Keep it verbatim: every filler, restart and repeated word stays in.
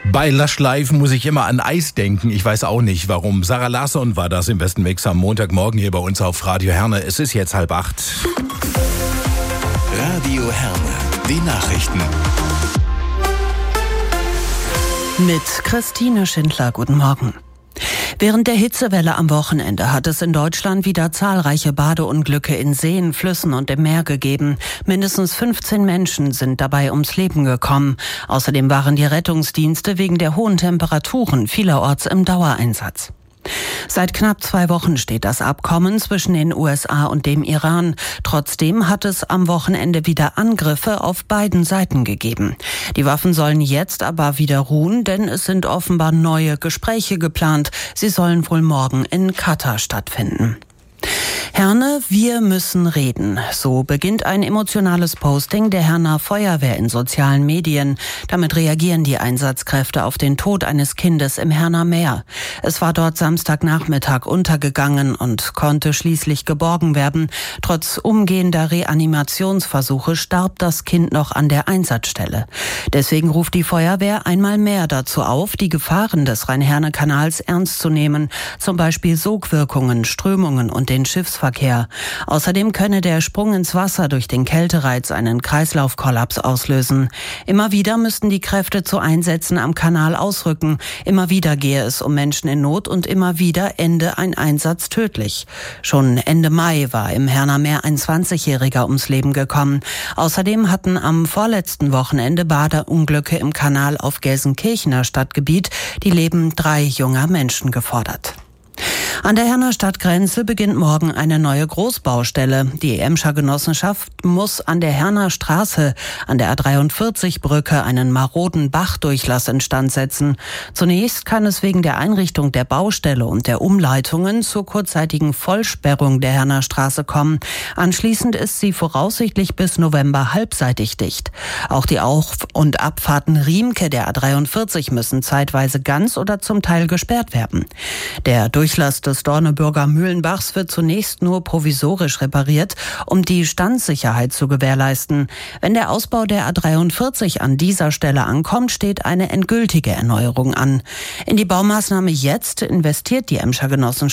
Bei Lush Live muss ich immer an Eis denken. Ich weiß auch nicht, warum. Sarah Larsson war das im Westenmix am Montagmorgen hier bei uns auf Radio Herne. Es ist jetzt halb acht. Radio Herne, die Nachrichten. Mit Christine Schindler, guten Morgen. Während der Hitzewelle am Wochenende hat es in Deutschland wieder zahlreiche Badeunglücke in Seen, Flüssen und im Meer gegeben. Mindestens fünfzehn Menschen sind dabei ums Leben gekommen. Außerdem waren die Rettungsdienste wegen der hohen Temperaturen vielerorts im Dauereinsatz. Seit knapp zwei Wochen steht das Abkommen zwischen den U S A und dem Iran. Trotzdem hat es am Wochenende wieder Angriffe auf beiden Seiten gegeben. Die Waffen sollen jetzt aber wieder ruhen, denn es sind offenbar neue Gespräche geplant. Sie sollen wohl morgen in Katar stattfinden. Herne, wir müssen reden. So beginnt ein emotionales Posting der Herner Feuerwehr in sozialen Medien. Damit reagieren die Einsatzkräfte auf den Tod eines Kindes im Herner Meer. Es war dort Samstagnachmittag untergegangen und konnte schließlich geborgen werden. Trotz umgehender Reanimationsversuche starb das Kind noch an der Einsatzstelle. Deswegen ruft die Feuerwehr einmal mehr dazu auf, die Gefahren des Rhein-Herne-Kanals ernst zu nehmen. Zum Beispiel Sogwirkungen, Strömungen und den Schiffsverkehr. Außerdem könne der Sprung ins Wasser durch den Kältereiz einen Kreislaufkollaps auslösen. Immer wieder müssten die Kräfte zu Einsätzen am Kanal ausrücken. Immer wieder gehe es um Menschen in Not und immer wieder ende ein Einsatz tödlich. Schon Ende Mai war im Herner Meer ein zwanzigjähriger ums Leben gekommen. Außerdem hatten am vorletzten Wochenende Badeunglücke im Kanal auf Gelsenkirchener Stadtgebiet die Leben drei junger Menschen gefordert. An der Herner Stadtgrenze beginnt morgen eine neue Großbaustelle. Die Emscher Genossenschaft muss an der Herner Straße, an der A dreiundvierzig Brücke, einen maroden Bachdurchlass instand setzen. Zunächst kann es wegen der Einrichtung der Baustelle und der Umleitungen zur kurzzeitigen Vollsperrung der Herner Straße kommen. Anschließend ist sie voraussichtlich bis November halbseitig dicht. Auch die Auf- und Abfahrten Riemke der A dreiundvierzig müssen zeitweise ganz oder zum Teil gesperrt werden. Der Durchlass des Dorneburger Mühlenbachs wird zunächst nur provisorisch repariert, um die Standsicherheit zu gewährleisten. Wenn der Ausbau der A dreiundvierzig an dieser Stelle ankommt, steht eine endgültige Erneuerung an. In die Baumaßnahme jetzt investiert die Emscher Genossenschaft